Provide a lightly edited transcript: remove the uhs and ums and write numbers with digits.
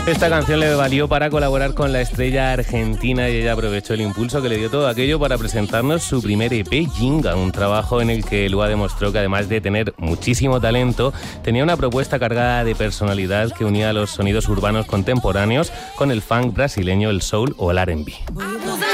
Esta canción le valió para colaborar con la estrella argentina y ella aprovechó el impulso que le dio todo aquello para presentarnos su primer EP, Ginga, un trabajo en el que Lua demostró que además de tener muchísimo talento, tenía una propuesta cargada de personalidad que unía los sonidos urbanos contemporáneos con el funk brasileño, el soul o el R&B.